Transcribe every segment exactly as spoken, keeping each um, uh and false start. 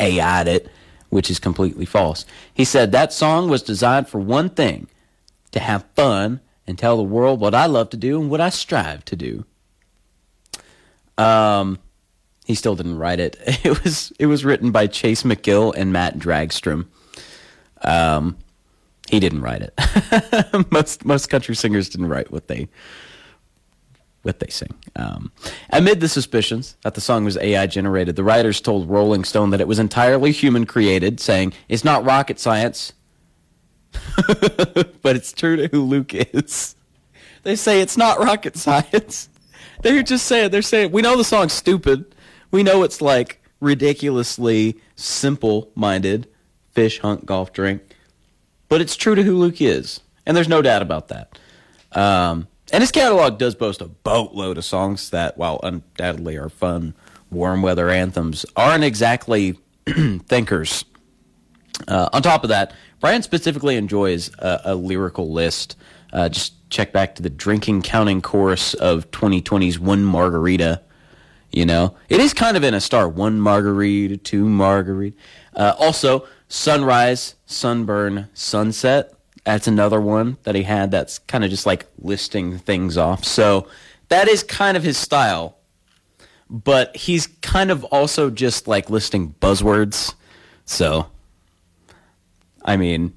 A I'd it, which is completely false. He said, that song was designed for one thing, to have fun and tell the world what I love to do and what I strive to do. Um, he still didn't write it. It was it was written by Chase McGill and Matt Dragstrom. Um, he didn't write it. most most country singers didn't write what they what they sing. Um, amid the suspicions that the song was A I generated, the writers told Rolling Stone that it was entirely human created, saying, "It's not rocket science." But it's true to who Luke is. They say it's not rocket science. They're just saying, they're saying, we know the song's stupid. We know it's like ridiculously simple-minded, fish, hunt, golf, drink. But it's true to who Luke is. And there's no doubt about that. Um, and his catalog does boast a boatload of songs that, while undoubtedly are fun, warm weather anthems, aren't exactly thinkers. Uh, on top of that, Brian specifically enjoys a, a lyrical list. Uh, just check back to the drinking counting chorus of twenty twenty's One Margarita. You know, it is kind of in a star. One margarita, two margarita. Uh, also, sunrise, sunburn, sunset. That's another one that he had that's kind of just like listing things off. So that is kind of his style. But he's kind of also just like listing buzzwords. So, I mean,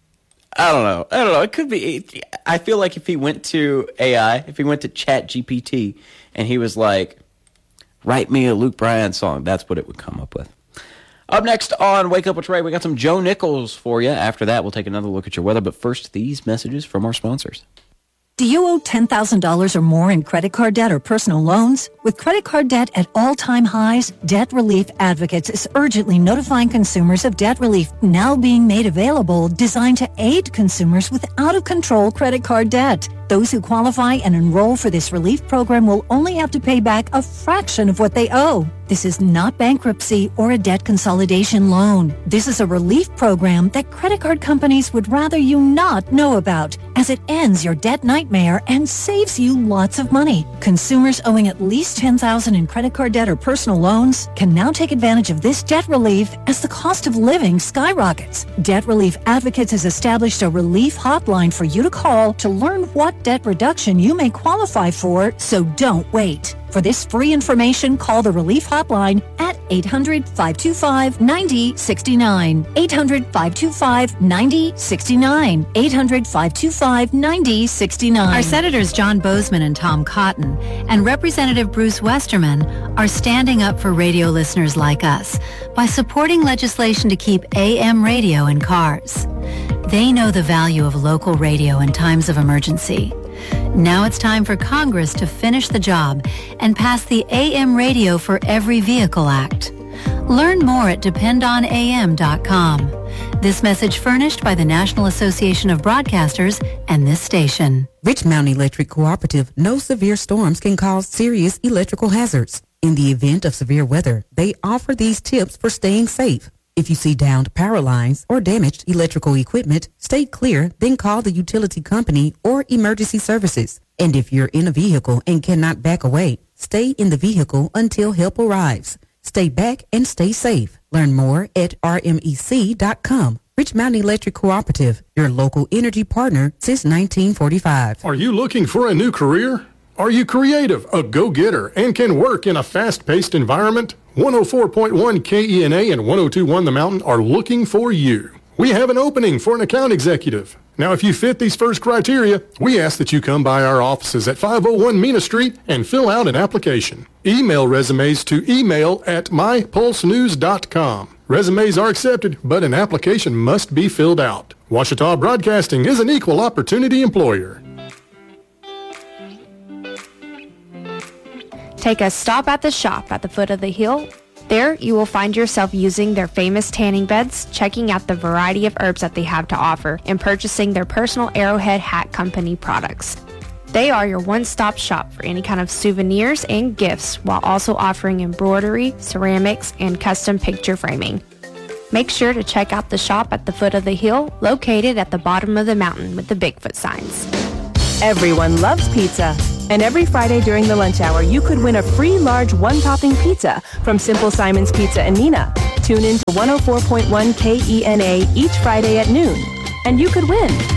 I don't know. I don't know. It could be. I feel like if he went to A I, if he went to Chat G P T, and he was like, write me a Luke Bryan song, that's what it would come up with. Up next on Wake Up with Ray, we got some Joe Nichols for you. After that, we'll take another look at your weather. But first, these messages from our sponsors. Do you owe ten thousand dollars or more in credit card debt or personal loans? With credit card debt at all-time highs, Debt Relief Advocates is urgently notifying consumers of debt relief now being made available, designed to aid consumers with out-of-control credit card debt. Those who qualify and enroll for this relief program will only have to pay back a fraction of what they owe. This is not bankruptcy or a debt consolidation loan. This is a relief program that credit card companies would rather you not know about, as it ends your debt nightmare and saves you lots of money. Consumers owing at least ten thousand dollars in credit card debt or personal loans can now take advantage of this debt relief as the cost of living skyrockets. Debt Relief Advocates has established a relief hotline for you to call to learn what debt reduction you may qualify for, so don't wait. For this free information, call the Relief Hotline at eight hundred, five two five, nine zero six nine. eight hundred, five two five, nine zero six nine. eight hundred, five two five, nine zero six nine. Our Senators John Bozeman and Tom Cotton and Representative Bruce Westerman are standing up for radio listeners like us by supporting legislation to keep A M radio in cars. They know the value of local radio in times of emergency. Now it's time for Congress to finish the job and pass the A M Radio for Every Vehicle Act. Learn more at depend on A M dot com. This message furnished by the National Association of Broadcasters and this station. Rich Mountain Electric Cooperative knows severe storms can cause serious electrical hazards. In the event of severe weather, they offer these tips for staying safe. If you see downed power lines or damaged electrical equipment, stay clear, then call the utility company or emergency services. And if you're in a vehicle and cannot back away, stay in the vehicle until help arrives. Stay back and stay safe. Learn more at R M E C dot com. Rich Mountain Electric Cooperative, your local energy partner since nineteen forty-five. Are you looking for a new career? Are you creative, a go-getter, and can work in a fast-paced environment? one oh four point one K E N A and one oh two point one The Mountain are looking for you. We have an opening for an account executive. Now, if you fit these first criteria, we ask that you come by our offices at five oh one Mina Street and fill out an application. Email resumes to email at my pulse news dot com. Resumes are accepted, but an application must be filled out. Ouachita Broadcasting is an equal opportunity employer. Take a stop at the shop at the foot of the hill. There, you will find yourself using their famous tanning beds, checking out the variety of herbs that they have to offer, and purchasing their personal Arrowhead Hat Company products. They are your one-stop shop for any kind of souvenirs and gifts, while also offering embroidery, ceramics, and custom picture framing. Make sure to check out the shop at the foot of the hill, located at the bottom of the mountain with the Bigfoot signs. Everyone loves pizza. And every Friday during the lunch hour, you could win a free large one-topping pizza from Simple Simon's Pizza in Neenah. Tune in to one oh four point one K E N A each Friday at noon, and you could win.